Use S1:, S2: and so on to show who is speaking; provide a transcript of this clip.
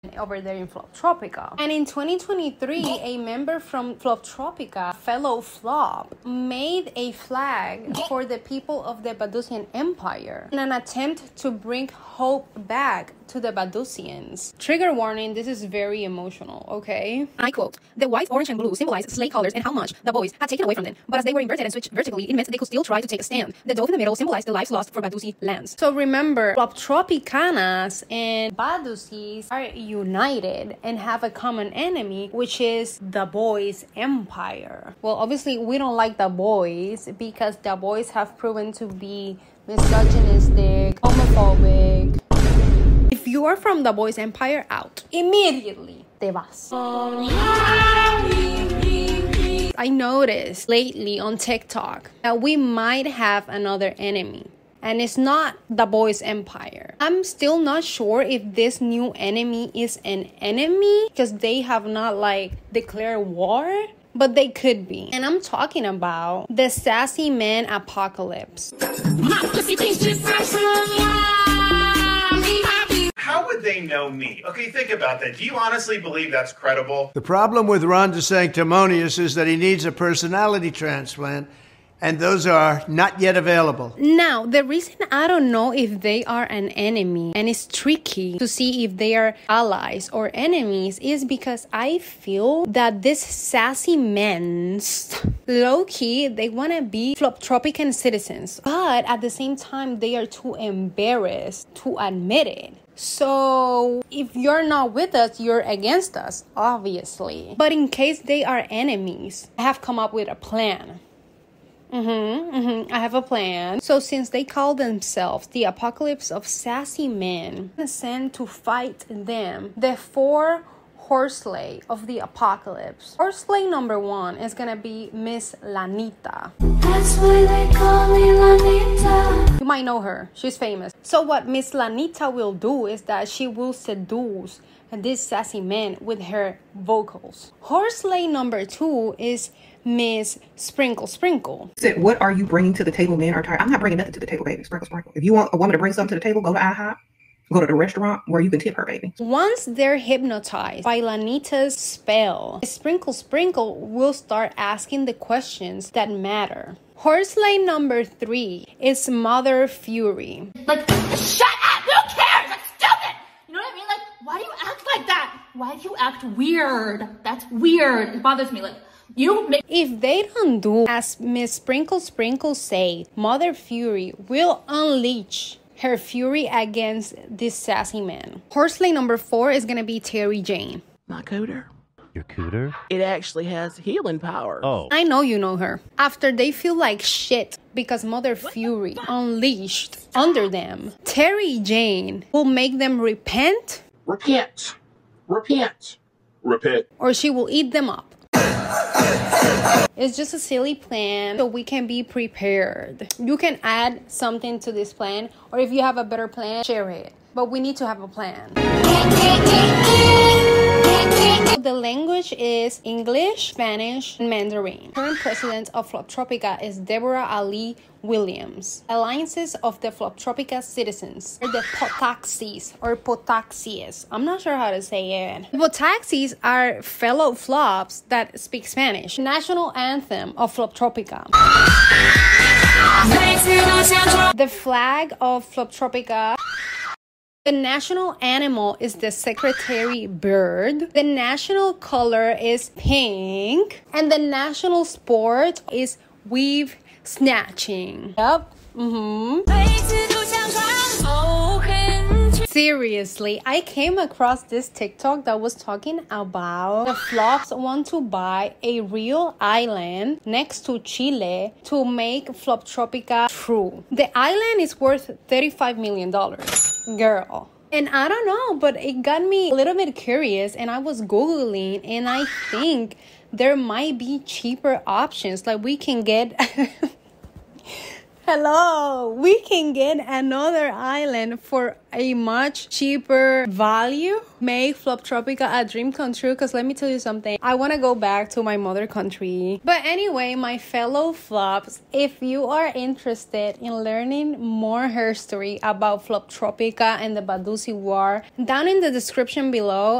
S1: over there in Floptropica. And in 2023, a member from Floptropica, fellow Flop, made a flag for the people of the Badusian Empire in an attempt to bring hope back to the Badusians. Trigger warning, this is very emotional, okay?
S2: I quote, "The white, orange, and blue symbolize slave colors and how much the boys had taken away from them. But as they were inverted and switched vertically, it meant they could still try to take a stand. The dove in the middle symbolized the lives lost for Badusi lands."
S1: So remember, Floptropicanas and Badusis are united and have a common enemy, which is the boys' empire. Well, obviously, we don't like the boys because the boys have proven to be misogynistic, homophobic. If you are from the boys' empire, out. Immediately, te vas. I noticed lately on TikTok that we might have another enemy. And it's not the boys' empire. I'm still not sure if this new enemy is an enemy because they have not declared war, but they could be. And I'm talking about the sassy man apocalypse.
S3: How would they know me? Okay, think about that. Do you honestly believe that's credible?
S4: The problem with Ron DeSanctimonious is that he needs a personality transplant, and those are not yet available.
S1: Now, the reason I don't know if they are an enemy, and it's tricky to see if they are allies or enemies, is because I feel that these sassy men, low-key, they want to be Floptropican citizens, but at the same time, they are too embarrassed to admit it. So, if you're not with us, you're against us, obviously. But in case they are enemies, I have come up with a plan. I have a plan. So since they call themselves the apocalypse of sassy men, I'm sent to fight them, the 4 horseslay of the apocalypse. Horseslay number 1 is gonna be Miss Lanita.
S5: That's why they call me Lanita.
S1: You might know her. She's famous. So what Miss Lanita will do is that she will seduce this sassy man with her vocals. Horseslay number 2 is Miss Sprinkle Sprinkle.
S6: Said, what are you bringing to the table, men are tired? I'm not bringing nothing to the table, baby. Sprinkle Sprinkle. If you want a woman to bring something to the table, go to IHOP. Go to the restaurant where you can tip her, baby.
S1: Once they're hypnotized by Lanita's spell, Sprinkle Sprinkle will start asking the questions that matter. Horseslay number 3 is Mother Fury.
S5: Like, shut up! Who cares? That's stupid! You know what I mean? Like, why do you act like that? Why do you act weird? That's weird. It bothers me. Like,
S1: if they don't do as Miss Sprinkle Sprinkle say, Mother Fury will unleash her fury against this sassy man. Horseslay number 4 is gonna be Terry Jane.
S7: My cooter.
S8: Your cooter?
S7: It actually has healing power.
S8: Oh.
S1: I know you know her. After they feel like shit because Mother Fury unleashed under them, Terry Jane will make them repent.
S9: Repent. Repent. Repent.
S1: Or she will eat them up. It's just a silly plan so we can be prepared. You can add something to this plan, or if you have a better plan, share it. But we need to have a plan. The language is English, Spanish, and Mandarin. Current president of Floptropica is Deborah Ali Williams. Alliances of the Floptropica citizens are the Potaxis or Potaxies. I'm not sure how to say it. Potaxis are fellow flops that speak Spanish. National anthem of Floptropica. The flag of Floptropica. The national animal is the secretary bird. The national color is pink. And the national sport is weave snatching. Yep. Seriously, I came across this TikTok that was talking about the flops want to buy a real island next to Chile to make Floptropica true. The island is worth $35 million. Girl. And I don't know, but it got me a little bit curious, and I was Googling, and I think there might be cheaper options. Like we can get Hello, we can get another island for a much cheaper value. Make Floptropica a dream come true, because let me tell you something, I want to go back to my mother country. But anyway, my fellow flops, if you are interested in learning more history about Floptropica and the Badusi War, down in the description below